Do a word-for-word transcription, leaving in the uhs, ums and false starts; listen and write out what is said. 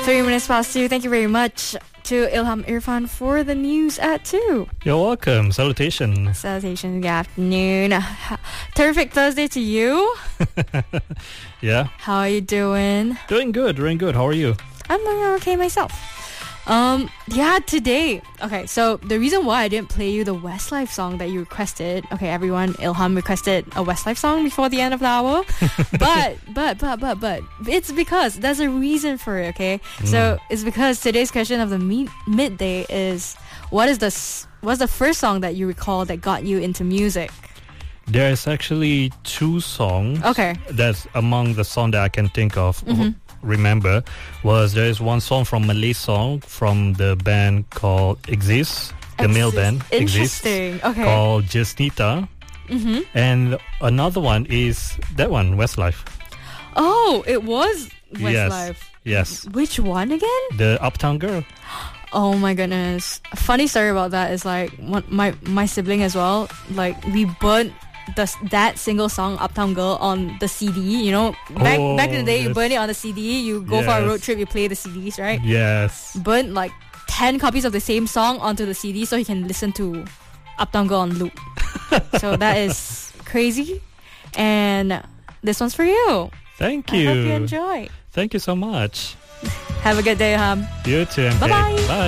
Three minutes past two. Thank you very much to Ilham Irfan for the news at two. You're welcome. Salutations. Salutations. Good afternoon. Terrific Thursday to you. Yeah. How are you doing? Doing good. Doing good. How are you? I'm doing okay myself. Um, yeah, today. Okay, so the reason why I didn't play you the Westlife song that you requested. Okay, everyone, Ilham requested a Westlife song before the end of the hour. but, but, but, but, but, it's because there's a reason for it, okay? Mm. So it's because today's question of the me- midday is, what is the, s- what's the first song that you recall that got you into music? There's actually two songs. Okay. That's among the song that I can think of. Mm-hmm. Remember was there is one song from Malay song from the band called Exist, the Exist. male band Interesting. Exist, okay. called Justnita. Mm-hmm. And another one is that one, Westlife. Oh, it was Westlife. Yes. Yes. Which one again? The Uptown Girl. Oh my goodness. A funny story about that is like one, my my sibling as well, like we burnt the, that single song Uptown Girl on the C D, you know, back oh, back in the day you yes. burn it on the C D, you go yes. for a road trip, you play the C Ds, right? Yes. Burn like ten copies of the same song onto the C D so you can listen to Uptown Girl on loop. So that is crazy. And this one's for you. Thank you. I hope you enjoy. Thank you so much. Have a good day, Ham. You too. Bye-bye. Bye.